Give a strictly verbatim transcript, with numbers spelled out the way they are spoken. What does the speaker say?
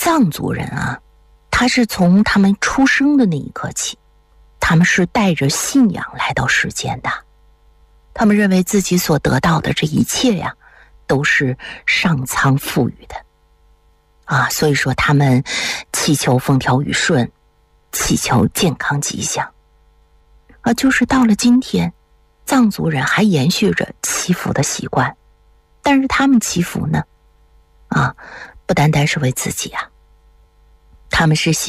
藏族人啊，他是从他们出生的那一刻起，他们是带着信仰来到世间的。他们认为自己所得到的这一切呀，都是上苍赋予的啊，所以说他们祈求风调雨顺，祈求健康吉祥啊。就是到了今天，藏族人还延续着祈福的习惯，但是他们祈福呢，啊，不单单是为自己啊，他们是希